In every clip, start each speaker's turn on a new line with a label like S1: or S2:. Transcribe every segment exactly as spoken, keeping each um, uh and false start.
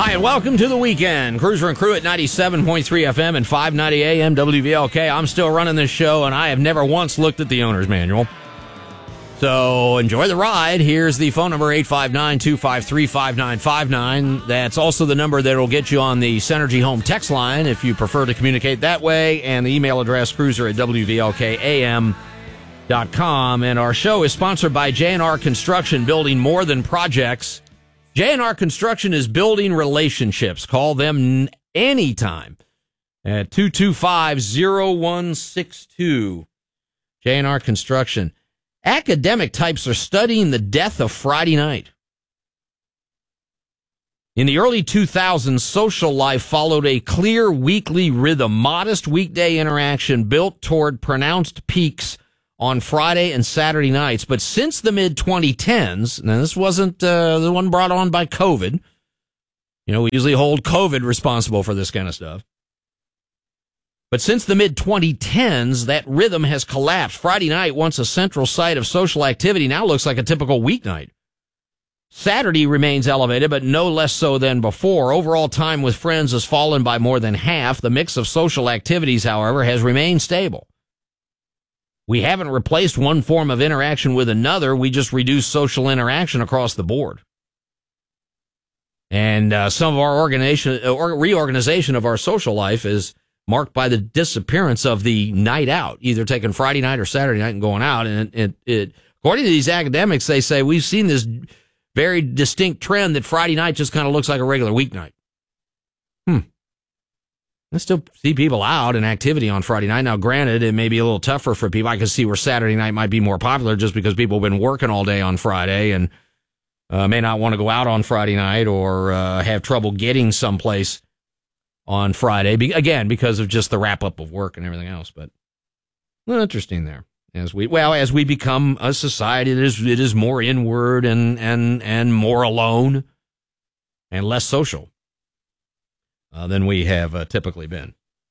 S1: Hi, and welcome to the weekend. Cruiser and Crew at ninety-seven point three F M and five ninety A M W V L K. I'm still running this show, and I have never once looked at the owner's manual. So enjoy the ride. Here's the phone number, eight five nine, two five three, five nine five nine. That's also the number that will get you on the Synergy Home text line if you prefer to communicate that way, and the email address, cruiser at W V L K A M dot com. And our show is sponsored by J and R Construction, building more than projects. J and R Construction is building relationships. Call them anytime at two two five, zero one six two. J and R Construction. Academic types are studying the death of Friday night. In the early two thousands, social life followed a clear weekly rhythm, modest weekday interaction built toward pronounced peaks on Friday and Saturday nights. But since the mid twenty tens, now this wasn't uh, the one brought on by COVID. You know, we usually hold COVID responsible for this kind of stuff. But since the mid twenty tens, that rhythm has collapsed. Friday night, once a central site of social activity, now looks like a typical weeknight. Saturday remains elevated, but no less so than before. Overall time with friends has fallen by more than half. The mix of social activities, however, has remained stable. We haven't replaced one form of interaction with another. We just reduced social interaction across the board. And uh, some of our organization, or reorganization of our social life is marked by the disappearance of the night out, either taking Friday night or Saturday night and going out. And it, it, it according to these academics, they say we've seen this very distinct trend that Friday night just kind of looks like a regular weeknight. Hmm. I still see people out and activity on Friday night. Now, granted, it may be a little tougher for people. I can see where Saturday night might be more popular just because people have been working all day on Friday and uh, may not want to go out on Friday night or uh, have trouble getting someplace on Friday. Be- again, because of just the wrap-up of work and everything else. But a little interesting there. As we well as we become a society that is it is more inward and and and more alone and less social uh, than we have uh, typically been.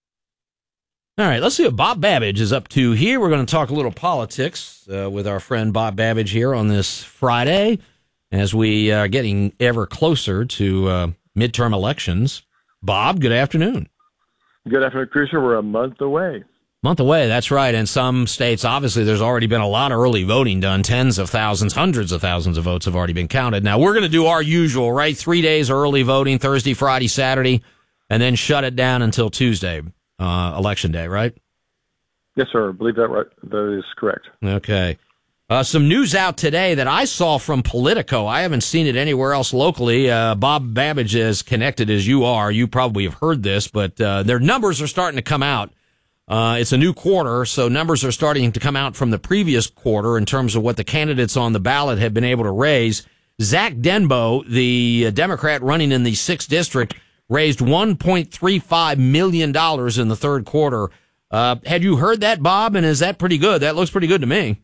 S1: All right, let's see what Bob Babbage is up to here. We're going to talk a little politics uh, with our friend Bob Babbage here on this Friday as we are getting ever closer to uh, midterm elections. Bob, good afternoon.
S2: Good afternoon, Cruiser. We're a month away.
S1: Month away, that's right. In some states, obviously, there's already been a lot of early voting done. Tens of thousands, hundreds of thousands of votes have already been counted. Now, we're going to do our usual, right? Three days early voting, Thursday, Friday, Saturday, and then shut it down until Tuesday, uh, Election Day, right?
S2: Yes, sir. I believe that right. That is correct.
S1: Okay. Uh, some news out today that I saw from Politico. I haven't seen it anywhere else locally. Uh, Bob Babbage, as connected as you are, you probably have heard this, but uh, their numbers are starting to come out. Uh, it's a new quarter, so numbers are starting to come out from the previous quarter in terms of what the candidates on the ballot have been able to raise. Zach Denbo, the Democrat running in the sixth district, raised one point three five million dollars in the third quarter. Uh, had you heard that, Bob? And is that pretty good? That looks pretty good to me.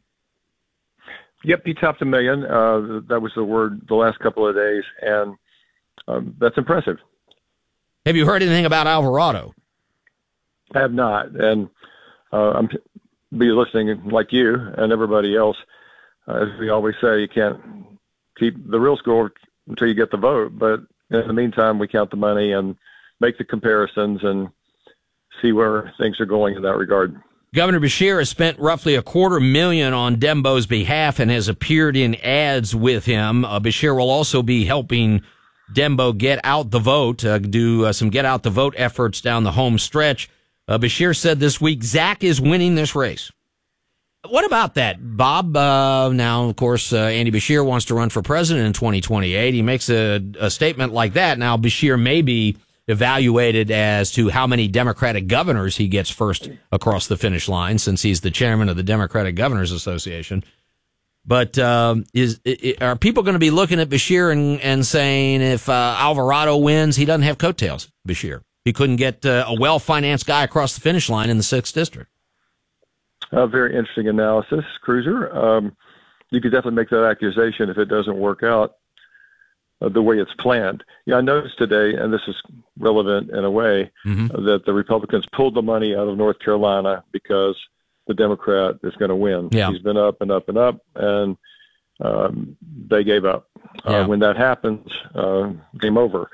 S2: Yep, he topped a million. Uh, that was the word the last couple of days, and um, that's impressive.
S1: Have you heard anything about Alvarado?
S2: I have not, and uh, I'm be listening like you and everybody else. Uh, as we always say, you can't keep the real score until you get the vote, but in the meantime, we count the money and make the comparisons and see where things are going in that regard.
S1: Governor Beshear has spent roughly a quarter million on Denbo's behalf and has appeared in ads with him. Uh, Beshear will also be helping Denbo get out the vote, uh, do uh, some get out the vote efforts down the home stretch. Uh, Beshear said this week, Zach is winning this race. What about that, Bob? Uh, now, of course, uh, Andy Beshear wants to run for president in twenty twenty-eight. He makes a, a statement like that. Now, Beshear may be evaluated as to how many Democratic governors he gets first across the finish line, since he's the chairman of the Democratic Governors Association. But um, is, is are people going to be looking at Beshear and, and saying if uh, Alvarado wins, he doesn't have coattails, Beshear? He couldn't get uh, a well-financed guy across the finish line in the sixth district.
S2: Uh, very interesting analysis, Cruiser. Um, you could definitely make that accusation if it doesn't work out uh, the way it's planned. Yeah, I noticed today, and this is relevant in a way, mm-hmm. uh, that the Republicans pulled the money out of North Carolina because the Democrat is going to win.
S1: Yeah.
S2: He's been up and up and up, and um, they gave up. Yeah. Uh, when that happens, uh, game over.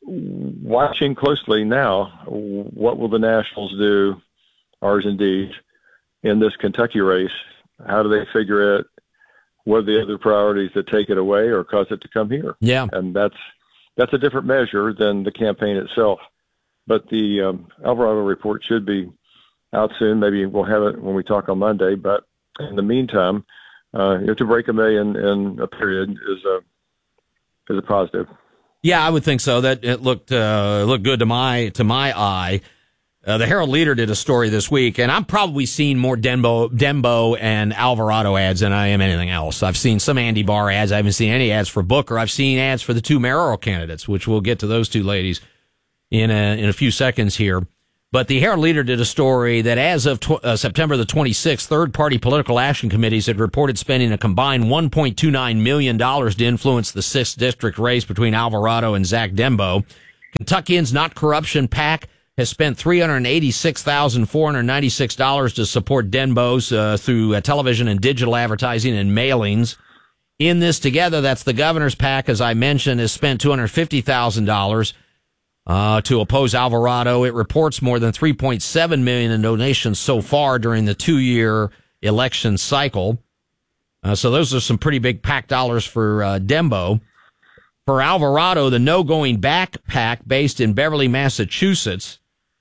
S2: watching closely now, what will the Nationals do, R's and D's, in this Kentucky race? How do they figure it? What are the other priorities that take it away or cause it to come here?
S1: Yeah.
S2: And that's that's a different measure than the campaign itself. But the um, Alvarado report should be out soon. Maybe we'll have it when we talk on Monday. But in the meantime, uh, you know, to break a million in a period is a is a positive.
S1: Yeah, I would think so. That it looked uh, looked good to my to my eye. Uh, the Herald Leader did a story this week, and I'm probably seeing more Dembo, Dembo and Alvarado ads than I am anything else. I've seen some Andy Barr ads. I haven't seen any ads for Booker. I've seen ads for the two mayoral candidates, which we'll get to those two ladies in a, in a few seconds here. But the Herald Leader did a story that as of tw- uh, September the twenty-sixth, third-party political action committees had reported spending a combined one point two nine million dollars to influence the sixth district race between Alvarado and Zach Dembo. Kentuckians Not Corruption PAC has spent three hundred eighty-six thousand four hundred ninety-six dollars to support Denbo's uh, through uh, television and digital advertising and mailings. In this together, that's the governor's PAC, as I mentioned, has spent two hundred fifty thousand dollars uh, to oppose Alvarado. It reports more than three point seven million dollars in donations so far during the two-year election cycle. Uh, so those are some pretty big PAC dollars for uh, Dembo. For Alvarado, the No Going Back PAC, based in Beverly, Massachusetts,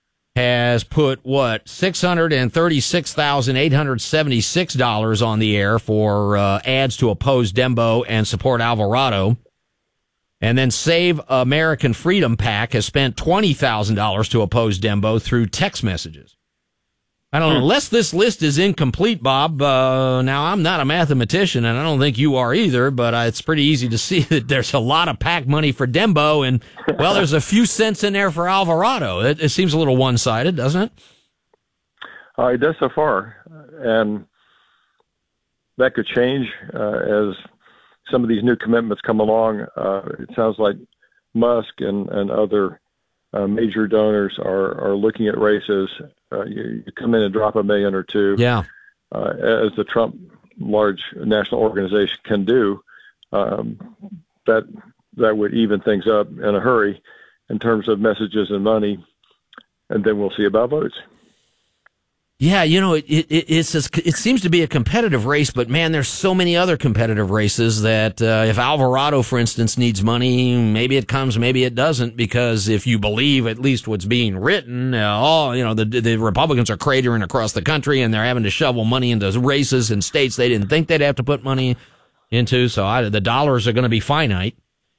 S1: has put, what, six hundred thirty-six thousand eight hundred seventy-six dollars on the air for uh, ads to oppose Dembo and support Alvarado. And then Save American Freedom PAC has spent twenty thousand dollars to oppose Dembo through text messages. I don't know, unless this list is incomplete, Bob. Uh, now, I'm not a mathematician, and I don't think you are either, but uh, it's pretty easy to see that there's a lot of PAC money for Dembo, and, well, there's a few cents in there for Alvarado. It, it seems a little one-sided, doesn't it?
S2: Uh, it does so far, and that could change uh, as some of these new commitments come along. Uh, it sounds like Musk and, and other uh, major donors are, are looking at races. Uh, you, you come in and drop a million or two,
S1: yeah,
S2: uh, as the Trump large national organization can do. Um, that that would even things up in a hurry in terms of messages and money, and then we'll see about votes.
S1: Yeah, you know, it, it, it's a, it seems to be a competitive race, but man, there's so many other competitive races that uh, if Alvarado, for instance, needs money, maybe it comes, maybe it doesn't, because if you believe at least what's being written, uh, oh, you know, the the Republicans are cratering across the country and they're having to shovel money into races in states they didn't think they'd have to put money into. So I, the dollars are going to be finite.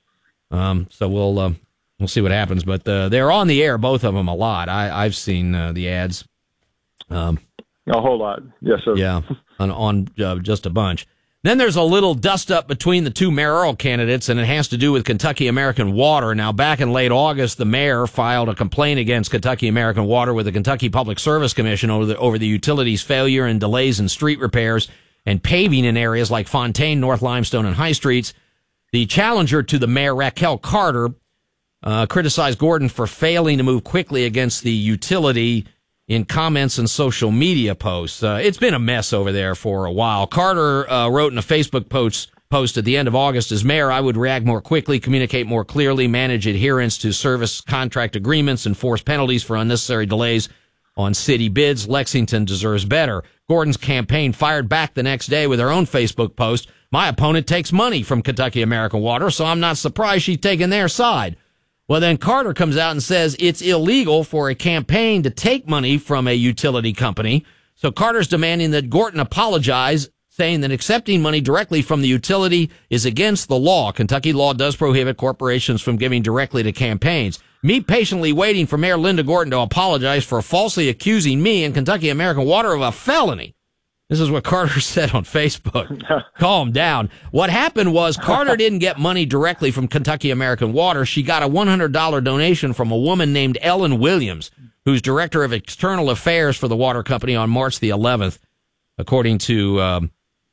S1: Um, so we'll uh, we'll see what happens, but uh, they're on the air, both of them, a lot. I, I've seen uh, the ads. Um,
S2: a whole lot. Yes, sir.
S1: Yeah, on, on uh, just a bunch. Then there's a little dust up between the two mayoral candidates, and it has to do with Kentucky American Water. Now, back in late August, the mayor filed a complaint against Kentucky American Water with the Kentucky Public Service Commission over the, over the utility's failure and delays in street repairs and paving in areas like Fontaine, North Limestone, and High Streets. The challenger to the mayor, Raquel Carter, uh, criticized Gordon for failing to move quickly against the utility in comments and social media posts. Uh, it's been a mess over there for a while. Carter uh, wrote in a Facebook post, post at the end of August, as mayor, I would react more quickly, communicate more clearly, manage adherence to service contract agreements, enforce penalties for unnecessary delays on city bids. Lexington deserves better. Gordon's campaign fired back the next day with her own Facebook post. My opponent takes money from Kentucky American Water, so I'm not surprised she's taking their side. Well, then Carter comes out and says it's illegal for a campaign to take money from a utility company. So Carter's demanding that Gordon apologize, saying that accepting money directly from the utility is against the law. Kentucky law does prohibit corporations from giving directly to campaigns. Me patiently waiting for Mayor Linda Gordon to apologize for falsely accusing me and Kentucky American Water of a felony. This is what Carter said on Facebook. Calm down. What happened was Carter didn't get money directly from Kentucky American Water. She got a one hundred dollars donation from a woman named Ellen Williams, who's director of external affairs for the water company, on March the eleventh, according to um,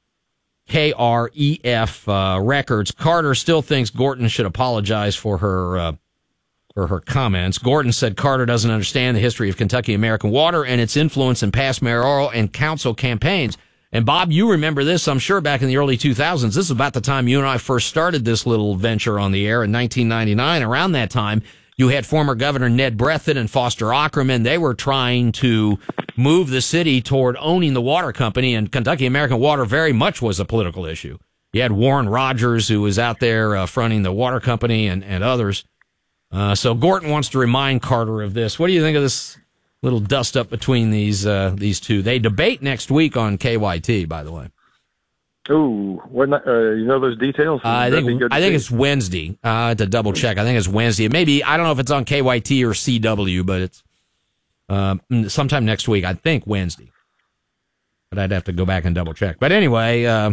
S1: K R E F uh, records. Carter still thinks Gordon should apologize for her uh, for her comments. Gordon said Carter doesn't understand the history of Kentucky American Water and its influence in past mayoral and council campaigns. And Bob, you remember this, I'm sure, back in the early two thousands. This is about the time you and I first started this little venture on the air in nineteen ninety-nine. Around that time, You had former Governor Ned Breathitt and Foster Ackerman. They were trying to move the city toward owning the water company, and Kentucky American Water very much was a political issue. You had Warren Rogers, who was out there uh, fronting the water company, and, and others. Uh, so Gorton wants to remind Carter of this. What do you think of this little dust up between these uh, these two? They debate next week on K Y T, by the way.
S2: Ooh, what? Uh, you know those details?
S1: Uh, I think I think see? it's Wednesday. Uh, to double check, I think it's Wednesday. Maybe I don't know if it's on K Y T or C W, but it's uh, sometime next week. I think Wednesday, but I'd have to go back and double check. But anyway, uh,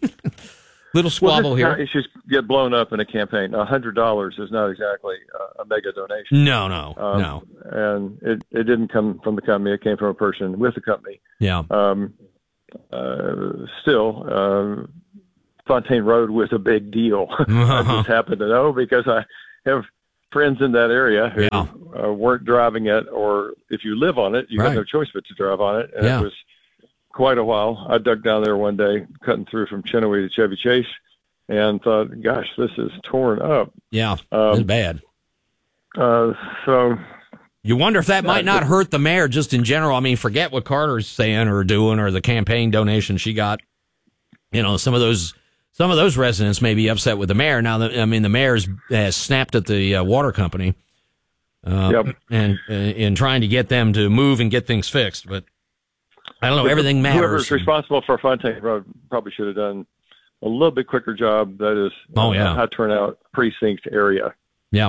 S1: little squabble
S2: well,
S1: here.
S2: Issues get blown up in a campaign. A hundred dollars is not exactly uh, a mega donation.
S1: No, no,
S2: um,
S1: no.
S2: And it it didn't come from the company. It came from a person with the company.
S1: Yeah.
S2: Um, Uh, still, uh, Fontaine Road was a big deal. I just happen to know because I have friends in that area who
S1: yeah.
S2: uh, weren't driving it, or if you live on it, you
S1: right.
S2: have no choice but to drive on it. And
S1: yeah.
S2: it was quite a while. I dug down there one day, cutting through from Chenoweth to Chevy Chase, and thought, gosh, this is torn up.
S1: Yeah,
S2: um,
S1: it's bad.
S2: Uh, so...
S1: You wonder if that might not hurt the mayor just in general. I mean, forget what Carter's saying or doing or the campaign donation she got. You know, some of those some of those residents may be upset with the mayor. Now, that, I mean, the mayor has snapped at the uh, water company uh,
S2: yep.
S1: and uh, in trying to get them to move and get things fixed. But I don't know. Everything matters.
S2: Whoever's responsible for Fontaine Road probably should have done a little bit quicker job. That is
S1: oh, yeah.
S2: a high turnout precinct area.
S1: Yeah.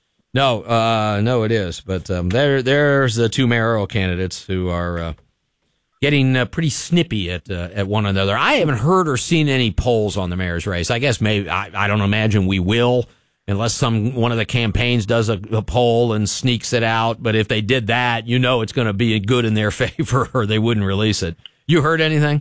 S1: No, uh, no, it is. But um, there, there's the two mayoral candidates who are uh, getting uh, pretty snippy at uh, at one another. I haven't heard or seen any polls on the mayor's race. I guess maybe I, I don't imagine we will, unless some one of the campaigns does a, a poll and sneaks it out. But if they did that, you know it's going to be good in their favor, or they wouldn't release it. You heard anything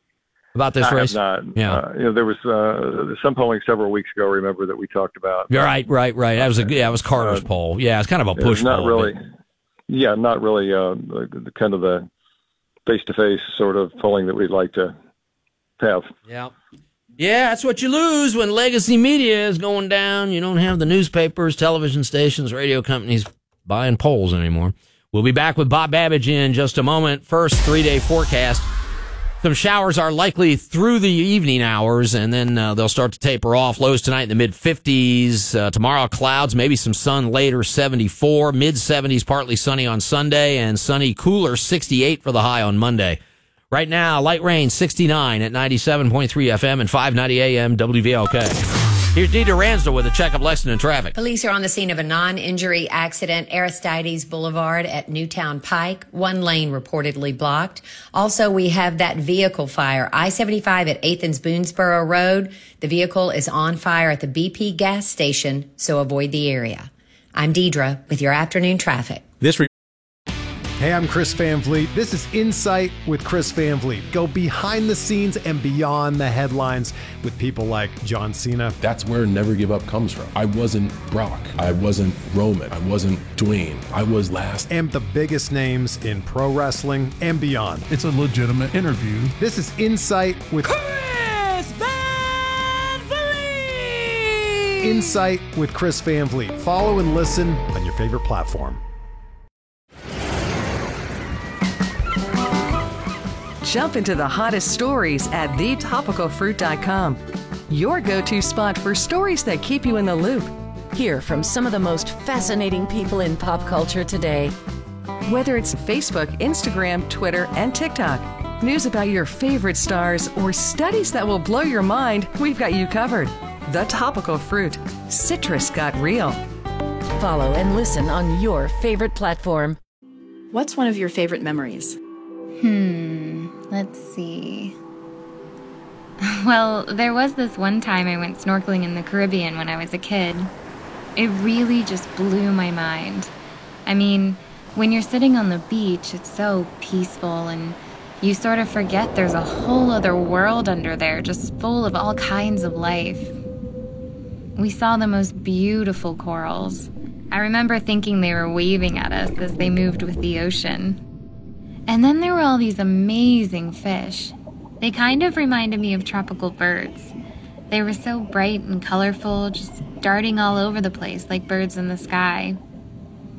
S1: about this
S2: I
S1: race?
S2: have not.
S1: Yeah.
S2: Uh, you know, there was uh, some polling several weeks ago. Remember that we talked about.
S1: Right, right, right. That was a yeah. It was Carter's uh, poll. Yeah, it's kind of a push.
S2: Not
S1: poll,
S2: really.
S1: but...
S2: Yeah, not really. Uh, the, the kind of the face-to-face sort of polling that we'd like to have.
S1: Yeah. Yeah, that's what you lose when legacy media is going down. You don't have the newspapers, television stations, radio companies buying polls anymore. We'll be back with Bob Babbage in just a moment. First, three-day forecast. Some showers are likely through the evening hours, and then uh, they'll start to taper off. Lows tonight in the mid-fifties. Uh, tomorrow, clouds, maybe some sun later, seventy-four. Mid-seventies, partly sunny on Sunday, and sunny, cooler, sixty-eight for the high on Monday. Right now, light rain, sixty-nine at ninety-seven point three F M and five ninety A M W V L K. Here's Deidre Ransdell with a check of Lexington traffic.
S3: Police are on the scene of a non-injury accident, Aristides Boulevard at Newtown Pike. One lane reportedly blocked. Also, we have that vehicle fire, I seventy-five at eighth and Boonesboro Road. The vehicle is on fire at the B P gas station, so avoid the area. I'm Deidre with your afternoon traffic.
S4: This re- Hey, I'm Chris Van Vliet. This is Insight with Chris Van Vliet. Go behind the scenes and beyond the headlines with people like John Cena.
S5: That's where Never Give Up comes from. I wasn't Brock. I wasn't Roman. I wasn't Dwayne. I was last.
S4: And the biggest names in pro wrestling and beyond.
S6: It's a legitimate interview.
S4: This is Insight with
S7: Chris Van Vliet.
S4: Insight with Chris Van Vliet. Follow and listen on your favorite platform.
S8: Jump into the hottest stories at the topical fruit dot com. Your go-to spot for stories that keep you in the loop.
S9: Hear from some of the most fascinating people in pop culture today.
S8: Whether it's Facebook, Instagram, Twitter, and TikTok, news about your favorite stars, or studies that will blow your mind, we've got you covered. The Topical Fruit. Citrus got real.
S9: Follow and listen on your favorite platform.
S10: What's one of your favorite memories?
S11: Hmm, let's see. Well, there was this one time I went snorkeling in the Caribbean when I was a kid. It really just blew my mind. I mean, when you're sitting on the beach, it's so peaceful and you sort of forget there's a whole other world under there just full of all kinds of life. We saw the most beautiful corals. I remember thinking they were waving at us as they moved with the ocean. And then there were all these amazing fish. They kind of reminded me of tropical birds. They were so bright and colorful, just darting all over the place like birds in the sky.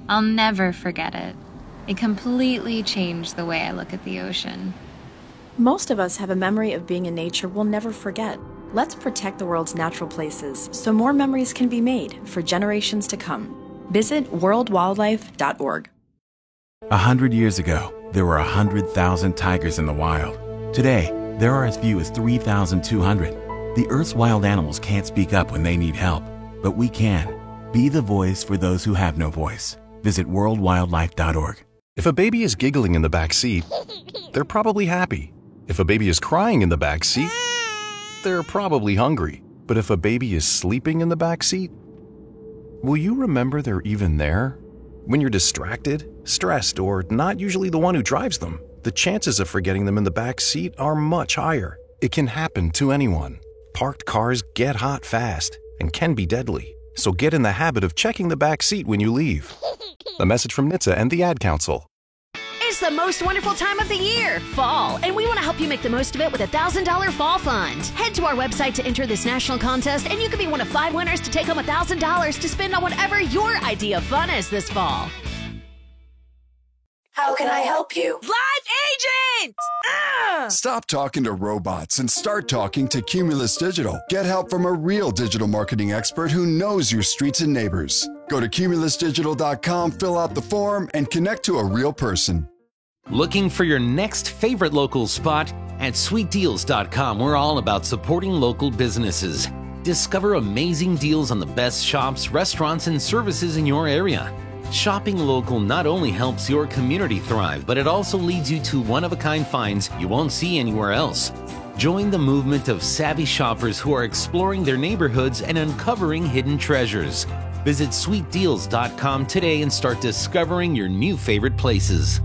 S11: I'll never forget it. It completely changed the way I look at the ocean.
S10: Most of us have a memory of being in nature we'll never forget. Let's protect the world's natural places so more memories can be made for generations to come. Visit world wildlife dot org.
S6: A hundred years ago, there were a hundred thousand tigers in the wild. Today, there are as few as three thousand two hundred. The Earth's wild animals can't speak up when they need help, but we can. Be the voice for those who have no voice. Visit world wildlife dot org.
S12: If a baby is giggling in the back seat, they're probably happy. If a baby is crying in the back seat, they're probably hungry. But if a baby is sleeping in the back seat, will you remember they're even there? When you're distracted, stressed, or not usually the one who drives them, the chances of forgetting them in the back seat are much higher. It can happen to anyone. Parked cars get hot fast and can be deadly. So get in the habit of checking the back seat when you leave. A message from N H T S A and the Ad Council.
S9: It's the most wonderful time of the year, fall, and we want to help you make the most of it with a one thousand dollars Fall Fund. Head to our website to enter this national contest, and you could be one of five winners to take home one thousand dollars to spend on whatever your idea of fun is this fall.
S13: How can I help you?
S7: Live agent! Ah!
S14: Stop talking to robots and start talking to Cumulus Digital. Get help from a real digital marketing expert who knows your streets and neighbors. Go to cumulus digital dot com, fill out the form, and connect to a real person.
S15: Looking for your next favorite local spot? At sweet deals dot com, we're all about supporting local businesses. Discover amazing deals on the best shops, restaurants, and services in your area. Shopping local not only helps your community thrive, but it also leads you to one-of-a-kind finds you won't see anywhere else. Join the movement of savvy shoppers who are exploring their neighborhoods and uncovering hidden treasures. Visit sweet deals dot com today and start discovering your new favorite places.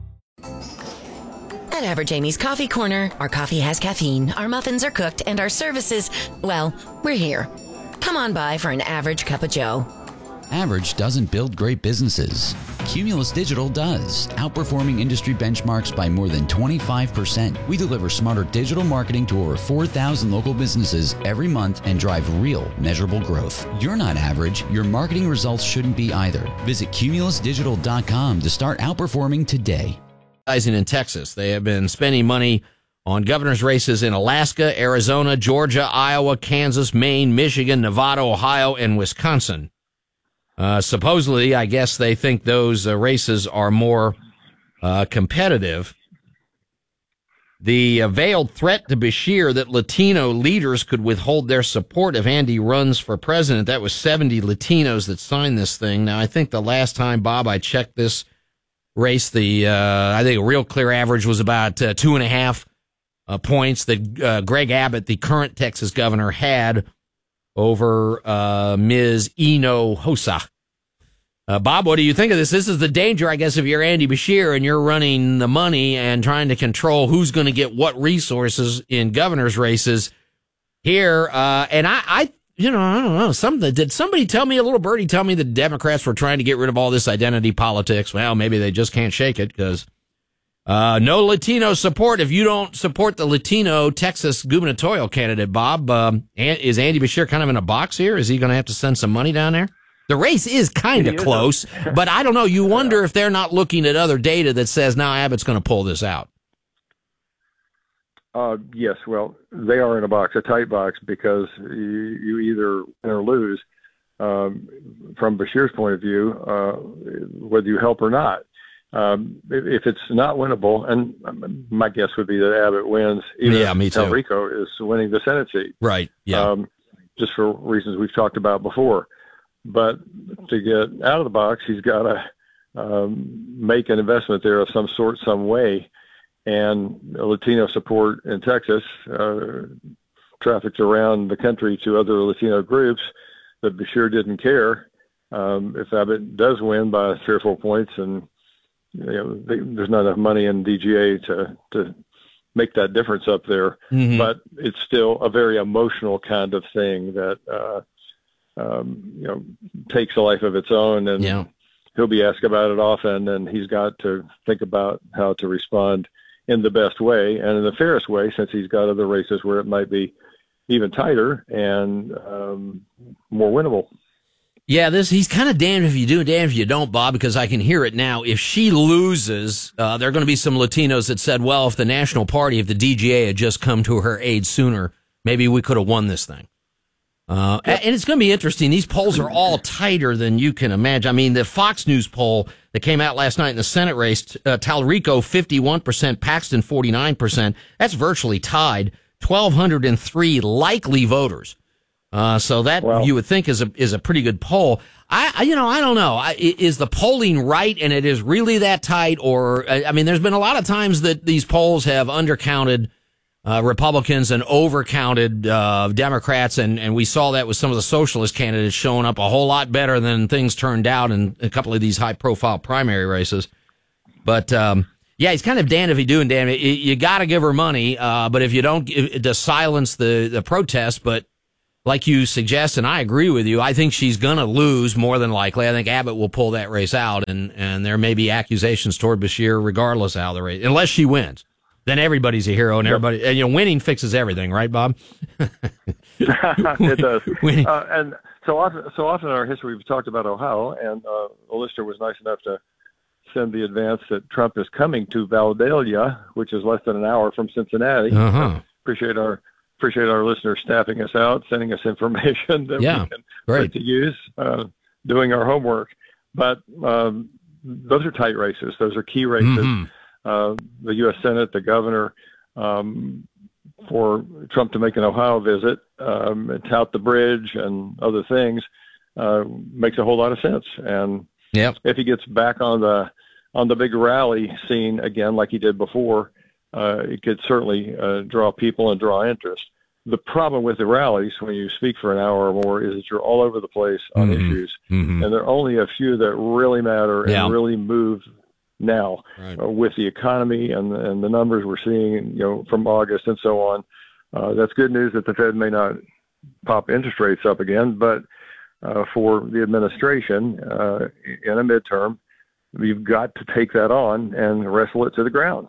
S9: At Average Amy's Coffee Corner, our coffee has caffeine, our muffins are cooked, and our services, well, we're here. Come on by for an average cup of joe.
S16: Average doesn't build great businesses. Cumulus Digital does, outperforming industry benchmarks by more than twenty-five percent. We deliver smarter digital marketing to over four thousand local businesses every month and drive real, measurable growth. You're not average. Your marketing results shouldn't be either. Visit cumulus digital dot com to start outperforming today.
S1: In Texas, they have been spending money on governor's races in Alaska, Arizona, Georgia, Iowa, Kansas, Maine, Michigan, Nevada, Ohio, and Wisconsin. Uh, supposedly, I guess they think those uh, races are more uh, competitive. The uh, veiled threat to Beshear that Latino leaders could withhold their support if Andy runs for president. That was seventy Latinos that signed this thing. Now, I think the last time, Bob, I checked this race, the uh, I think a real clear average was about uh, two and a half uh, points that uh, Greg Abbott, the current Texas governor, had over uh, Miz Hinojosa. Uh, Bob, what do you think of this? This is the danger, I guess, if you're Andy Beshear and you're running the money and trying to control who's going to get what resources in governor's races here. Uh, and I, I, you know, I don't know. Something did somebody tell me, a little birdie tell me, the Democrats were trying to get rid of all this identity politics? Well, maybe they just can't shake it because uh, no Latino support. If you don't support the Latino Texas gubernatorial candidate, Bob, um, is Andy Beshear kind of in a box here? Is he going to have to send some money down there? The race is kind of close, but I don't know. You wonder if they're not looking at other data that says now Abbott's going to pull this out.
S2: Uh, yes, well, they are in a box, a tight box, because you, you either win or lose. Um, from Beshear's point of view, uh, whether you help or not. Um, if, if it's not winnable, and my guess would be that Abbott wins, even
S1: yeah, me
S2: if
S1: too.
S2: Talrico is winning the Senate seat.
S1: Right, yeah.
S2: Um, just for reasons we've talked about before. But to get out of the box, he's got to um, make an investment there of some sort, some way. And Latino support in Texas uh, trafficked around the country to other Latino groups that Beshear didn't care. Um, if Abbott does win by three or four points, and you know, they, there's not enough money in D G A to to make that difference up there. Mm-hmm. But it's still a very emotional kind of thing that uh, um, you know takes a life of its own, and
S1: yeah.
S2: he'll be asked about it often, and he's got to think about how to respond in the best way and in the fairest way, since he's got other races where it might be even tighter and um, more winnable.
S1: Yeah, this he's kind of damned if you do, damned if you don't, Bob, because I can hear it now. If she loses, uh, there are going to be some Latinos that said, well, if the National Party, if the D G A had just come to her aid sooner, maybe we could have won this thing. Uh, yep. And it's going to be interesting. These polls are all tighter than you can imagine. I mean, the Fox News poll that came out last night in the Senate race, uh, Talarico fifty-one percent, Paxton forty-nine percent. That's virtually tied. twelve oh three likely voters. Uh, so that well, you would think is a is a pretty good poll. I, I you know I don't know. I, is the polling right and it is really that tight, or I mean, there's been a lot of times that these polls have undercounted uh, Republicans and overcounted uh, Democrats, and and we saw that with some of the socialist candidates showing up a whole lot better than things turned out in a couple of these high profile primary races. But um, yeah, he's kind of damned if he do and damned if you, you got to give her money, uh, but if you don't, to silence the the protest, but. Like you suggest, and I agree with you, I think she's going to lose more than likely. I think Abbott will pull that race out, and, and there may be accusations toward Beshear regardless of how the race, unless she wins. Then everybody's a hero, and everybody, and, you know, winning fixes everything, right, Bob?
S2: It does. Uh, and so often, so often in our history, we've talked about Ohio, and uh, a listener was nice enough to send the advance that Trump is coming to Valdelia, which is less than an hour from Cincinnati.
S1: Uh-huh.
S2: Appreciate our Appreciate our listeners staffing us out, sending us information that
S1: yeah,
S2: we can
S1: great.
S2: to use, uh, doing our homework. But um, those are tight races. Those are key races.
S1: Mm-hmm.
S2: Uh, the U S Senate, the governor, um, for Trump to make an Ohio visit, um, and tout the bridge and other things, uh, makes a whole lot of sense. And
S1: yep.
S2: if he gets back on the on the big rally scene again, like he did before, Uh, it could certainly uh, draw people and draw interest. The problem with the rallies, when you speak for an hour or more, is that you're all over the place on
S1: mm-hmm.
S2: issues,
S1: mm-hmm.
S2: and there are only a few that really matter and
S1: yeah.
S2: really move now
S1: right.
S2: uh, with the economy and and the numbers we're seeing, you know, from August and so on. Uh, that's good news that the Fed may not pop interest rates up again, but uh, for the administration uh, in a midterm, you've got to take that on and wrestle it to the ground.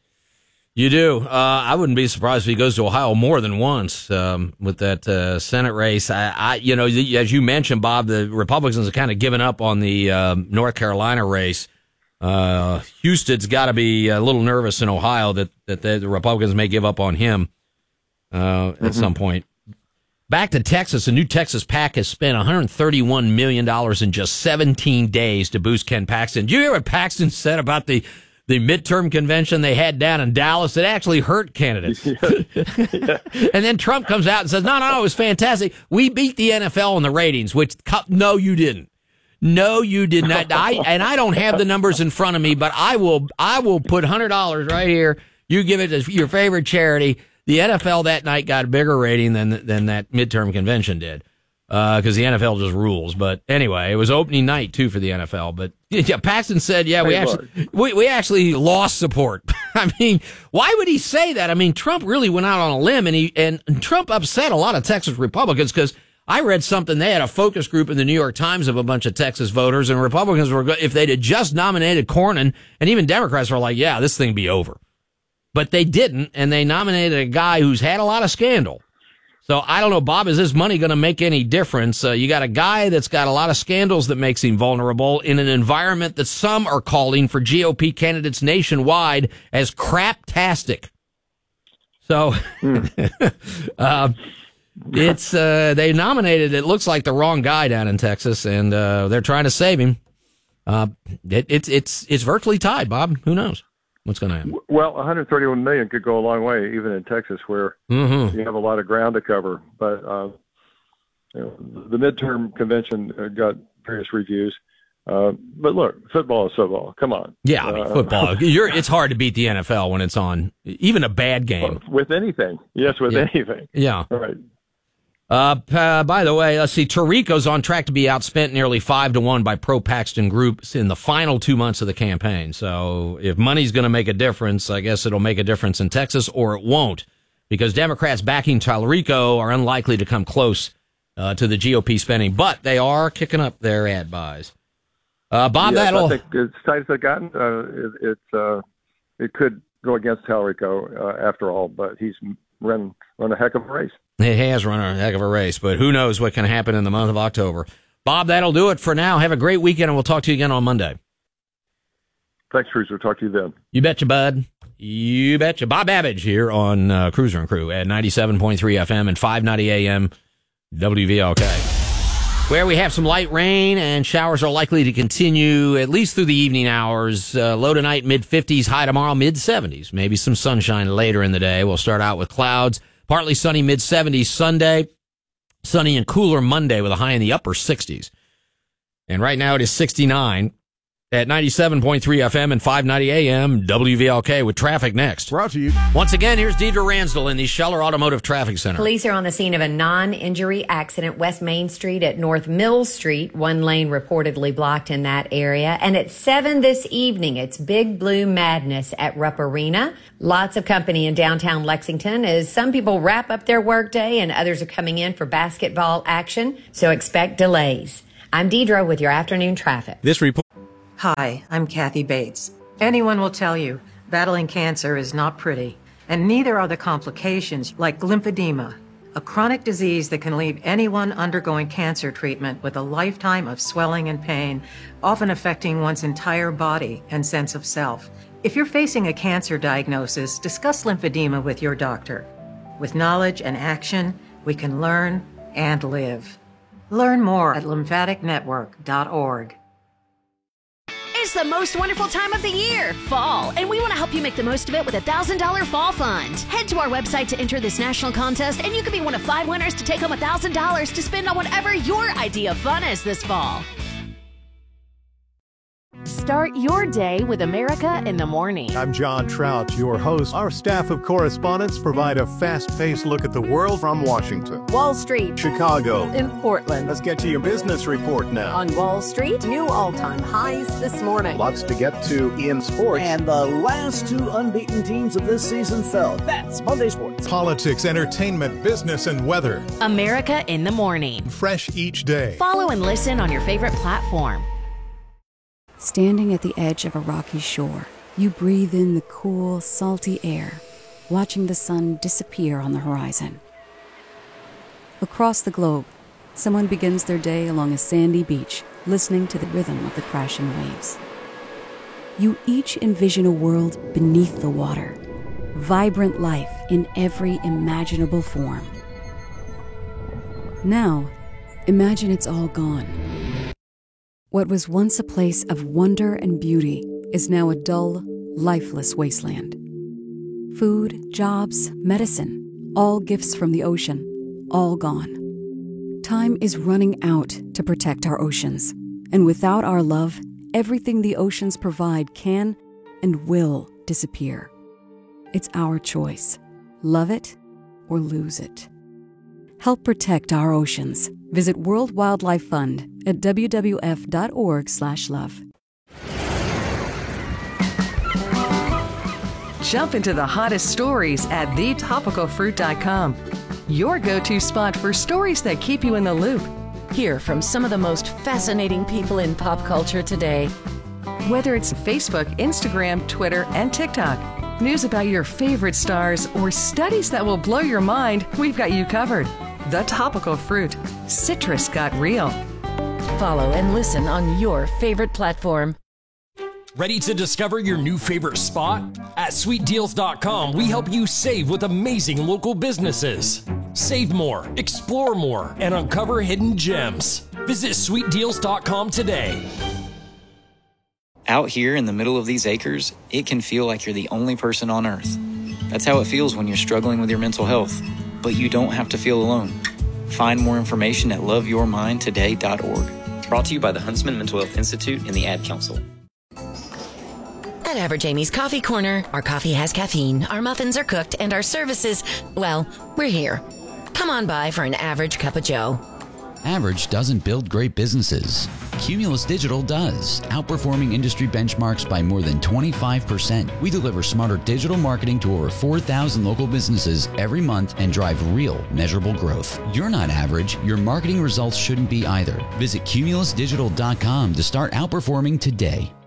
S1: You do. Uh, I wouldn't be surprised if he goes to Ohio more than once um, with that uh, Senate race. I, I, you know, as you mentioned, Bob, the Republicans have kind of given up on the uh, North Carolina race. Uh, Houston's got to be a little nervous in Ohio that that the Republicans may give up on him uh, mm-hmm. at some point. Back to Texas, a new Texas PAC has spent one hundred thirty-one million dollars in just seventeen days to boost Ken Paxton. Did you hear what Paxton said about the The midterm convention they had down in Dallas? It actually hurt candidates.
S2: Yeah.
S1: And then Trump comes out and says, no, no, no, it was fantastic. We beat the N F L in the ratings, which, no, you didn't. No, you did not. I, and I don't have the numbers in front of me, but I will, I will put one hundred dollars right here. You give it to your favorite charity. The N F L that night got a bigger rating than, than that midterm convention did. Uh, cause the N F L just rules. But anyway, it was opening night too for the N F L. But yeah, Paxton said, yeah, we
S2: hey,
S1: actually, we, we actually lost support. I mean, why would he say that? I mean, Trump really went out on a limb, and he, and Trump upset a lot of Texas Republicans, cause I read something, they had a focus group in the New York Times of a bunch of Texas voters, and Republicans were, if they'd had just nominated Cornyn, and even Democrats were like, yeah, this thing be over. But they didn't, and they nominated a guy who's had a lot of scandal. So I don't know, Bob, is this money going to make any difference? Uh, you got a guy that's got a lot of scandals that makes him vulnerable in an environment that some are calling for G O P candidates nationwide as craptastic. So mm. uh, it's uh, they nominated, it looks like the wrong guy down in Texas, and uh, they're trying to save him. Uh, it, it's it's it's virtually tied, Bob. Who knows what's going to happen?
S2: Well, one hundred thirty-one million could go a long way, even in Texas, where
S1: mm-hmm.
S2: you have a lot of ground to cover. But uh, you know, the midterm convention got various reviews. Uh, but look, football is football. Come on.
S1: Yeah, I mean,
S2: uh,
S1: football. You're, it's hard to beat the N F L when it's on, even a bad game.
S2: With anything. Yes, with
S1: yeah.
S2: anything.
S1: Yeah.
S2: All right.
S1: Uh, uh, by the way, let's see, Tarico's on track to be outspent nearly five to one by pro-Paxton groups in the final two months of the campaign. So if money's going to make a difference, I guess it'll make a difference in Texas, or it won't, because Democrats backing Tallarico are unlikely to come close uh, to the G O P spending, but they are kicking up their ad buys. Uh, Bob,
S2: yes,
S1: that'll.
S2: I think as tight as they've gotten, uh, it, it, uh, it could go against Tallarico uh, after all, but he's run run a heck of a race.
S1: He has run a heck of a race, but who knows what can happen in the month of October. Bob, that'll do it for now. Have a great weekend, and we'll talk to you again on Monday.
S2: Thanks, Cruiser. Talk to you then.
S1: You betcha, bud. You betcha. Bob Babbage here on uh, Cruiser and Crew at ninety-seven point three F M and five ninety A M W V L K, where we have some light rain and showers are likely to continue at least through the evening hours. Uh, low tonight, mid fifties, high tomorrow, mid seventies. Maybe some sunshine later in the day. We'll start out with clouds. Partly sunny, mid seventies Sunday. Sunny and cooler Monday with a high in the upper sixties. And right now it is sixty-nine at ninety-seven point three F M and five ninety A M W V L K with traffic next.
S4: Brought to you.
S1: Once again, here's Deidre Ransdell in the Scheller Automotive Traffic Center.
S3: Police are on the scene of a non-injury accident, West Main Street at North Mill Street. One lane reportedly blocked in that area. And at seven this evening, it's Big Blue Madness at Rupp Arena. Lots of company in downtown Lexington as some people wrap up their workday and others are coming in for basketball action. So expect delays. I'm Deidre with your afternoon traffic.
S13: This report.
S17: Hi, I'm Kathy Bates. Anyone will tell you battling cancer is not pretty, and neither are the complications like lymphedema, a chronic disease that can leave anyone undergoing cancer treatment with a lifetime of swelling and pain, often affecting one's entire body and sense of self. If you're facing a cancer diagnosis, discuss lymphedema with your doctor. With knowledge and action, we can learn and live. Learn more at lymphatic network dot org.
S9: It's the most wonderful time of the year, fall, and we want to help you make the most of it with a one thousand dollars fall fund. Head to our website to enter this national contest, and you could be one of five winners to take home one thousand dollars to spend on whatever your idea of fun is this fall.
S18: Start your day with America in the Morning.
S4: I'm John Trout, your host. Our staff of correspondents provide a fast-paced look at the world from Washington,
S18: Wall Street,
S4: Chicago,
S18: and Portland.
S4: Let's get to your business report now.
S18: On Wall Street, new all-time highs this morning.
S4: Lots to get to in sports.
S19: And the last two unbeaten teams of this season fell. That's Monday Sports.
S20: Politics, entertainment, business, and weather.
S18: America in the Morning.
S20: Fresh each day.
S18: Follow and listen on your favorite platform.
S21: Standing at the edge of a rocky shore, you breathe in the cool, salty air, watching the sun disappear on the horizon. Across the globe, someone begins their day along a sandy beach, listening to the rhythm of the crashing waves. You each envision a world beneath the water, vibrant life in every imaginable form. Now, imagine it's all gone. What was once a place of wonder and beauty is now a dull, lifeless wasteland. Food, jobs, medicine, all gifts from the ocean, all gone. Time is running out to protect our oceans, and without our love, everything the oceans provide can and will disappear. It's our choice. Love it or lose it. Help protect our oceans. Visit World Wildlife Fund at w w f dot org slash love.
S8: Jump into the hottest stories at the topical fruit dot com. Your go-to spot for stories that keep you in the loop.
S18: Hear from some of the most fascinating people in pop culture today.
S8: Whether it's Facebook, Instagram, Twitter, and TikTok, news about your favorite stars, or studies that will blow your mind, we've got you covered. The Topical Fruit. Citrus got real.
S18: Follow and listen on your favorite platform.
S22: Ready to discover your new favorite spot? At sweet deals dot com, we help you save with amazing local businesses. Save more, explore more, and uncover hidden gems. Visit sweet deals dot com today.
S23: Out here in the middle of these acres, it can feel like you're the only person on earth. That's how it feels when you're struggling with your mental health. But you don't have to feel alone. Find more information at love your mind today dot org. Brought to you by the Huntsman Mental Health Institute and the Ad Council.
S24: At Average Amy's Coffee Corner, our coffee has caffeine, our muffins are cooked, and our services, well, we're here. Come on by for an average cup of joe.
S16: Average doesn't build great businesses. Cumulus Digital does, outperforming industry benchmarks by more than twenty-five percent. We deliver smarter digital marketing to over four thousand local businesses every month and drive real, measurable growth. You're not average. Your marketing results shouldn't be either. Visit cumulus digital dot com to start outperforming today.